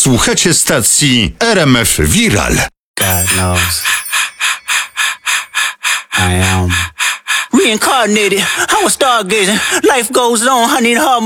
Słuchacie stacji RMF Viral. God knows I am reincarnated. I was stargazing. Life goes on. I need her.